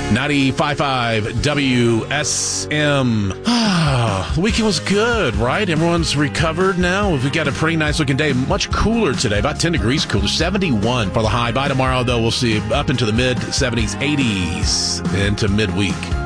95.5 WSM. The weekend was good, right? Everyone's recovered now. We've got a pretty nice looking day. Much cooler today, about 10 degrees cooler. 71 for the high. By tomorrow, though, we'll see up into the mid 70s, 80s into midweek.